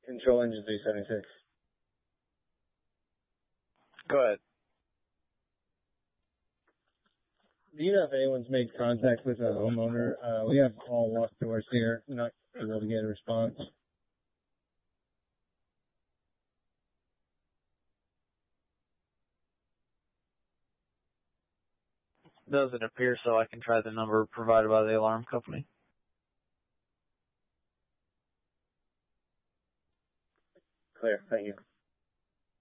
Control engine 376. Go ahead. Do you know if anyone's made contact with a homeowner? We have all lost doors here, not able to get a response. Doesn't appear so. I can try the number provided by the alarm company. Clear. Thank you.